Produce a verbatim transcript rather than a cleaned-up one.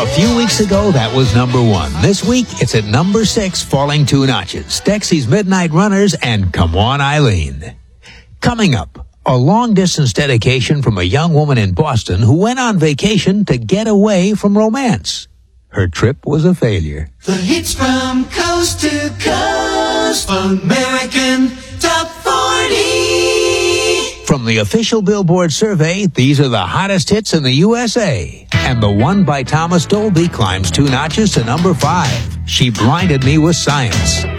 A few weeks ago, that was number one. This week, it's at number six, falling two notches. Dexy's Midnight Runners and Come On Eileen. Coming up, a long-distance dedication from a young woman in Boston who went on vacation to get away from romance. Her trip was a failure. The hits from coast to coast, American Top forty. From the official Billboard survey, these are the hottest hits in the U S A. And the one by Thomas Dolby climbs two notches to number five. She Blinded Me with Science.